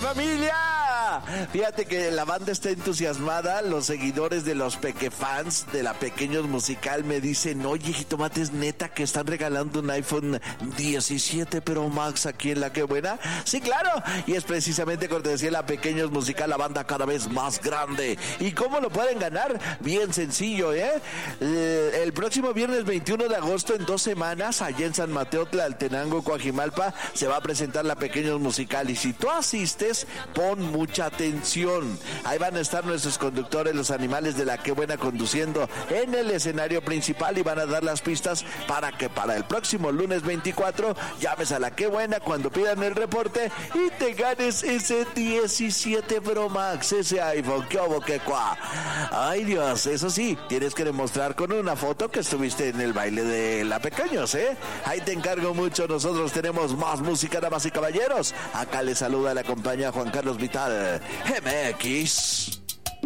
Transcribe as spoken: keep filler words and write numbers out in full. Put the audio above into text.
familia! Fíjate que la banda está entusiasmada. Los seguidores de los Pequefans de la Pequeños Musical me dicen: oye, Jitomate, ¿es neta que están regalando un iPhone diecisiete Pro Max aquí en La Qué Buena? Sí, claro, y es precisamente cortesía de la Pequeños Musical, la banda cada vez más grande. ¿Y cómo lo pueden ganar? Bien sencillo, ¿eh? El, el próximo viernes veintiuno de agosto, en dos semanas, allá en San Mateo, Tlaltenango, Coajimalpa, se va a presentar la Pequeños Musical. Y si tú asistes, pon mucha atención. Ahí van a estar nuestros conductores, los animales de La Qué Buena, conduciendo en el escenario principal, y van a dar las pistas para que para el próximo lunes veinticuatro llames a La Qué Buena cuando pidan el reporte y te ganes ese diecisiete Pro Max, ese iPhone. ¡Qué obo, qué cuá! Ay, Dios, eso sí, tienes que demostrar con una foto que estuviste en el baile de La Pequeños, ¿eh? Ahí te encargo mucho. Nosotros tenemos más música, damas y caballeros. Acá les saluda, la compañía Juan Carlos Vital, M X.